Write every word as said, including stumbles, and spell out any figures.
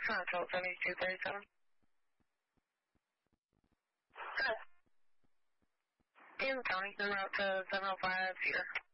Consult seventy-two thirty-seven. Good. In County, en route to seven oh five Cedar.